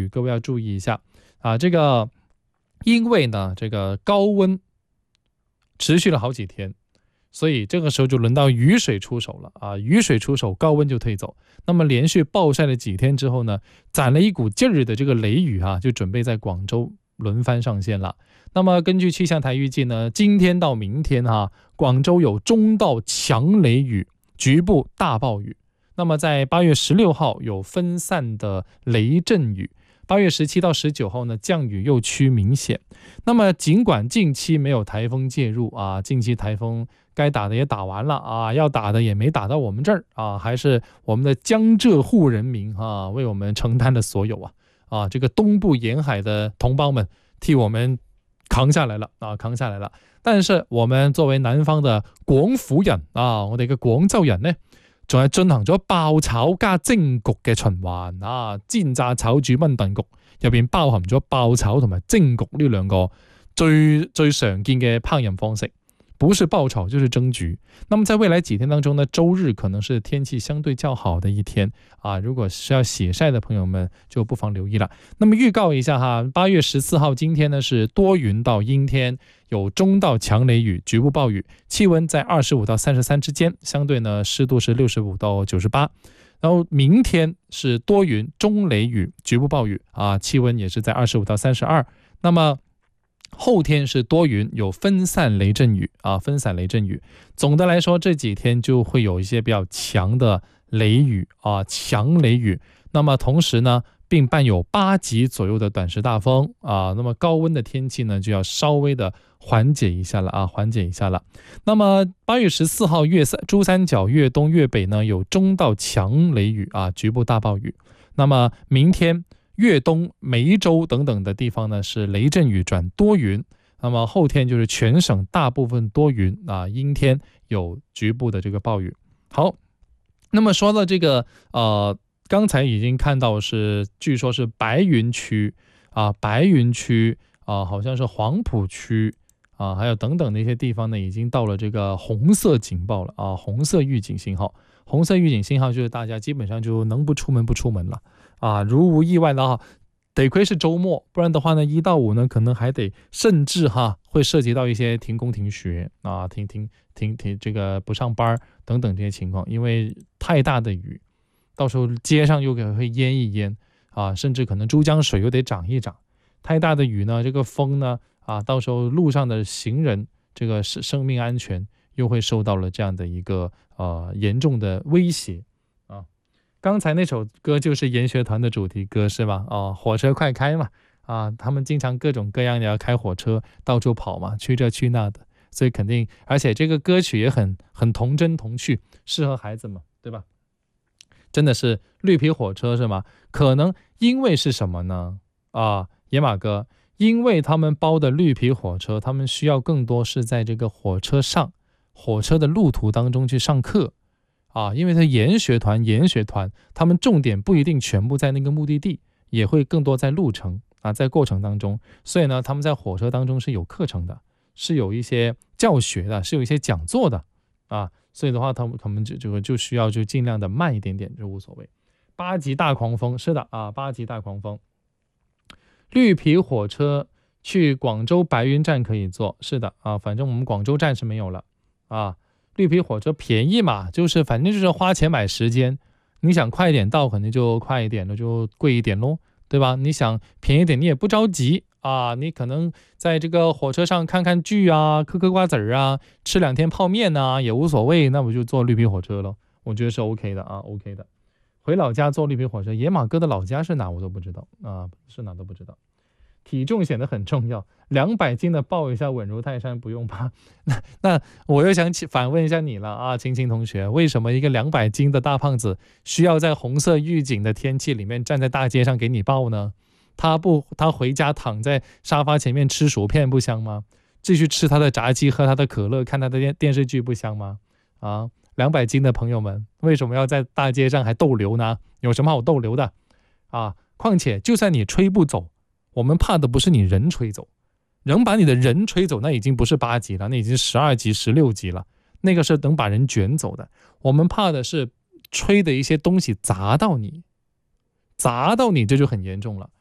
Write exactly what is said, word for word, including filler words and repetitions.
雨，各位要注意一下啊。这个因为呢，这个高温持续了好几天，所以这个时候就轮到雨水出手了啊！雨水出手，高温就退走。那么连续暴晒了几天之后呢，攒了一股劲儿的这个雷雨啊，就准备在广州轮番上线了。那么根据气象台预计呢，今天到明天哈、啊，广州有中到强雷雨，局部大暴雨。那么在八月十六号有分散的雷阵雨。八月十七到十九号呢，降雨又趋明显。那么尽管近期没有台风介入啊，近期台风该打的也打完了啊，要打的也没打到我们这儿啊，还是我们的江浙沪人民啊为我们承担了所有啊啊，这个东部沿海的同胞们替我们扛下来了啊，扛下来了。但是我们作為南方嘅廣府人啊，我哋嘅廣州人呢，仲係進行咗爆炒加蒸焗嘅循環啊，煎炸炒煮炆燉焗入邊包含咗爆炒同埋蒸焗呢兩個最最常見嘅烹飪方式。不是爆炒就是蒸焗。那么在未来几天当中呢，周日可能是天气相对较好的一天啊，如果是要洗晒的朋友们就不妨留意了。那么预告一下哈，八月十四号今天呢是多云到阴天，有中到强雷雨，局部暴雨，气温在二十五到三十三之间，相对呢湿度是六十五到九十八。然后明天是多云中雷雨，局部暴雨啊，气温也是在二十五到三十二。那么后天是多云，有分散雷阵雨啊，分散雷阵雨。总的来说，这几天就会有一些比较强的雷雨啊，强雷雨。那么同时呢，并伴有八级左右的短时大风啊。那么高温的天气呢，就要稍微的缓解一下了啊，缓解一下了。那么八月十四号，粤三珠三角、粤东、粤北呢有中到强雷雨啊，局部大暴雨。那么明天粤东、梅州等等的地方呢是雷阵雨转多云，那么后天就是全省大部分多云啊，阴天有局部的这个暴雨。好，那么说到这个呃，刚才已经看到是据说是白云区啊，白云区啊，好像是黄埔区啊，还有等等的一些地方呢，已经到了这个红色警报了啊，红色预警信号。红色预警信号就是大家基本上就能不出门不出门了啊，如无意外的话，得亏是周末，不然的话呢，一到五呢，可能还得甚至哈会涉及到一些停工停学啊，停停停停这个不上班等等这些情况，因为太大的雨，到时候街上又会淹一淹啊，甚至可能珠江水又得涨一涨。太大的雨呢，这个风呢啊，到时候路上的行人这个生命安全又会受到了这样的一个呃严重的威胁啊。刚才那首歌就是研学团的主题歌是吧？哦，火车快开嘛啊，他们经常各种各样的要开火车到处跑嘛，去这去那的，所以肯定，而且这个歌曲也很很童真童趣，适合孩子嘛，对吧？真的是绿皮火车是吗？可能因为是什么呢？啊，野马哥，因为他们包的绿皮火车，他们需要更多是在这个火车上。火车的路途当中去上课啊，因为他研学团研学团他们重点不一定全部在那个目的地，也会更多在路程啊，在过程当中，所以呢他们在火车当中是有课程的，是有一些教学的，是有一些讲座的啊，所以的话他们可能就就就需要就尽量的慢一点点就无所谓。八级大狂风，是的啊，八级大狂风。绿皮火车去广州白云站可以坐，是的啊，反正我们广州站是没有了啊。绿皮火车便宜嘛，就是反正就是花钱买时间，你想快一点到肯定就快一点了，就贵一点咯，对吧？你想便宜点你也不着急啊，你可能在这个火车上看看剧啊，嗑嗑瓜子儿啊，吃两天泡面啊也无所谓，那我就坐绿皮火车了，我觉得是 OK 的啊 OK 的。回老家坐绿皮火车，野马哥的老家是哪我都不知道啊，是哪都不知道。体重显得很重要，两百斤的抱一下稳如泰山，不用怕。那那我又想反问一下你了啊，青青同学，为什么一个两百斤的大胖子需要在红色预警的天气里面站在大街上给你抱呢？他不，他回家躺在沙发前面吃薯片不香吗？继续吃他的炸鸡，喝他的可乐，看他的电电视剧不香吗？啊，两百斤的朋友们，为什么要在大街上还逗留呢？有什么好逗留的啊？况且就算你吹不走，我们怕的不是你人吹走，人把你的人吹走，那已经不是八级了，那已经十二级、十六级了，那个是能把人卷走的。我们怕的是吹的一些东西砸到你，砸到你这就很严重了。